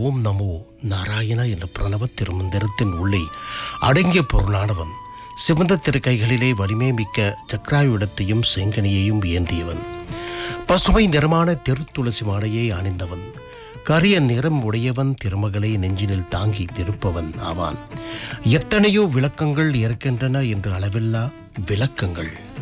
ஓம் நமோ நாராயண என்ற பிரணவ திருமந்திரத்தின் உள்ளே அடங்கிய பொருளானவன். சிவந்த திருக்கைகளிலே வலிமை மிக்க சக்கராயுடத்தையும் செங்கனியையும் ஏந்தியவன். பசுமை நிறமான திருத்துளசி மாலையை அணிந்தவன். கரிய நிறம் உடையவன். திருமகளை நெஞ்சினில் தாங்கி திருப்பவன் ஆவான். எத்தனையோ விளக்கங்கள் இருக்கின்றன என்று அளவில்லா விளக்கங்கள்.